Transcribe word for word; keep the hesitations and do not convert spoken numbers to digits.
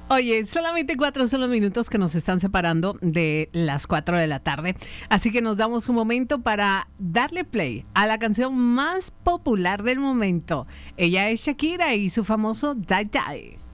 Oye, solamente cuatro son los minutos que nos están separando de las cuatro de la tarde. Así que nos damos un momento para darle play a la canción más popular del momento. Ella es Shakira y su famoso Die Die.